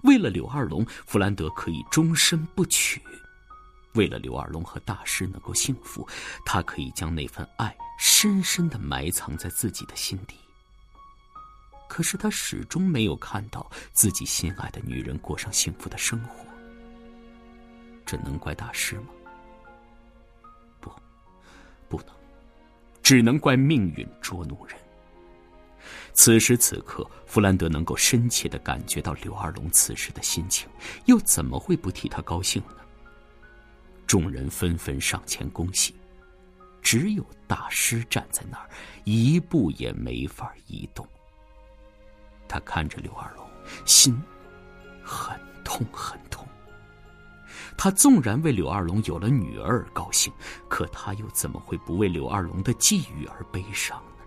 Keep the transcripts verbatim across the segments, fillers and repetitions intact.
为了柳二龙，弗兰德可以终身不娶。为了柳二龙和大师能够幸福，他可以将那份爱深深地埋藏在自己的心底。可是他始终没有看到自己心爱的女人过上幸福的生活。这能怪大师吗？不，不能，只能怪命运捉弄人。此时此刻，弗兰德能够深切地感觉到柳二龙此时的心情，又怎么会不替他高兴呢？众人纷纷上前恭喜，只有大师站在那儿，一步也没法移动。他看着柳二龙，心很痛很痛。他纵然为柳二龙有了女儿而高兴，可他又怎么会不为柳二龙的际遇而悲伤呢？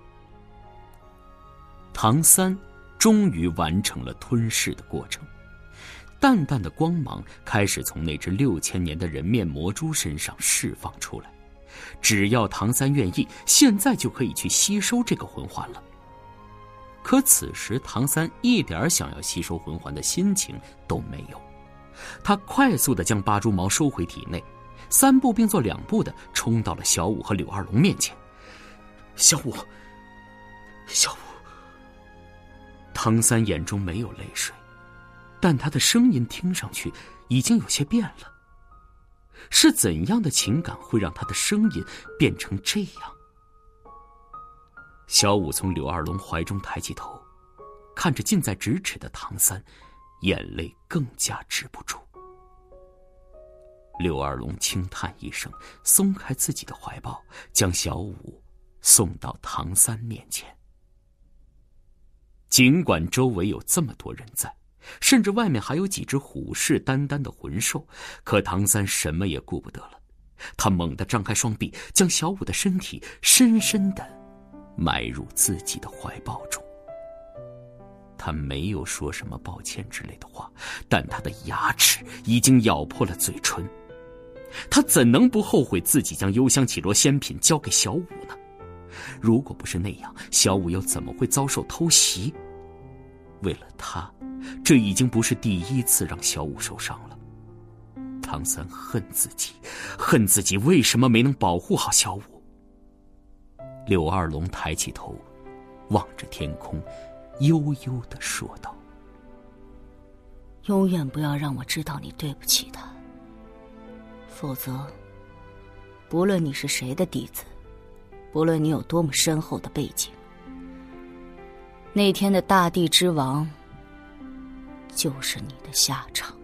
唐三终于完成了吞噬的过程，淡淡的光芒开始从那只六千年的人面魔蛛身上释放出来。只要唐三愿意，现在就可以去吸收这个魂环了。可此时唐三一点想要吸收魂环的心情都没有，他快速地将八蛛毛收回体内，三步并作两步地冲到了小五和柳二龙面前。小五，小五。唐三眼中没有泪水，但他的声音听上去已经有些变了。是怎样的情感会让他的声音变成这样？小五从柳二龙怀中抬起头，看着近在咫尺的唐三，眼泪更加止不住。柳二龙轻叹一声，松开自己的怀抱，将小五送到唐三面前。尽管周围有这么多人在，甚至外面还有几只虎视眈眈的魂兽，可唐三什么也顾不得了。他猛地张开双臂，将小五的身体深深地埋入自己的怀抱中。他没有说什么抱歉之类的话，但他的牙齿已经咬破了嘴唇。他怎能不后悔自己将幽香绮罗仙品交给小五呢？如果不是那样，小五又怎么会遭受偷袭？为了他，这已经不是第一次让小五受伤了。唐三恨自己，恨自己为什么没能保护好小五。柳二龙抬起头，望着天空，悠悠地说道： 永远不要让我知道你对不起他，否则不论你是谁的弟子，不论你有多么深厚的背景，那天的大地之王就是你的下场。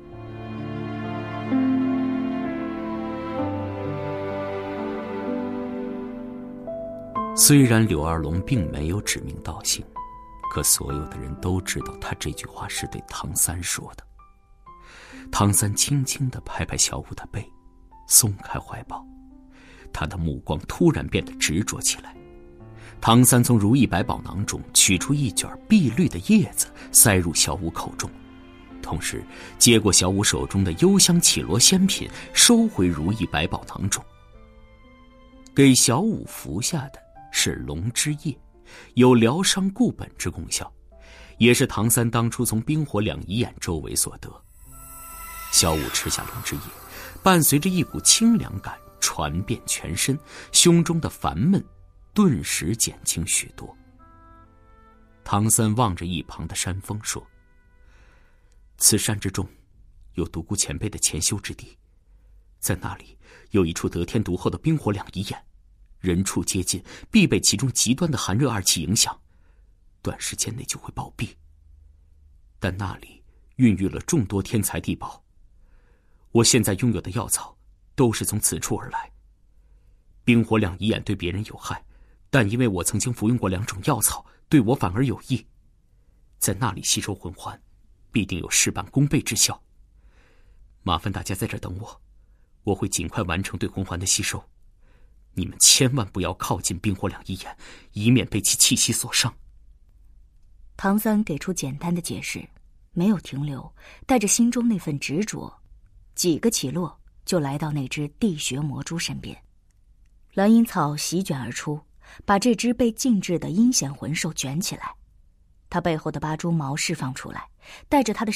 虽然柳二龙并没有指名道姓，可所有的人都知道他这句话是对唐三说的。唐三轻轻地拍拍小五的背，松开怀抱，他的目光突然变得执着起来。唐三从如意百宝囊中取出一卷碧绿的叶子，塞入小五口中，同时接过小五手中的幽香绮罗仙品，收回如意百宝囊中。给小五服下的是龙之叶，有疗伤固本之功效，也是唐三当初从冰火两仪眼周围所得。小五吃下龙之叶，伴随着一股清凉感传遍全身，胸中的烦闷顿时减轻许多。唐三望着一旁的山峰说：此山之中有独孤前辈的潜修之地，在那里有一处得天独厚的冰火两仪眼，人畜接近必被其中极端的寒热二气影响，短时间内就会暴毙。但那里孕育了众多天才地宝，我现在拥有的药草都是从此处而来。冰火两仪眼对别人有害，但因为我曾经服用过两种药草，对我反而有益。在那里吸收魂环，必定有事半功倍之效。麻烦大家在这等我，我会尽快完成对魂环的吸收。你们千万不要靠近冰火两仪眼，以免被其气息所伤。 唐三给出简单的解释，没有停留，带着心中那份执着，几个起落就来到那只地穴魔蛛身边。蓝银草席卷而出，把这只被禁制的阴险魂兽卷起来。它背后的八蛛毛释放出来，带着它的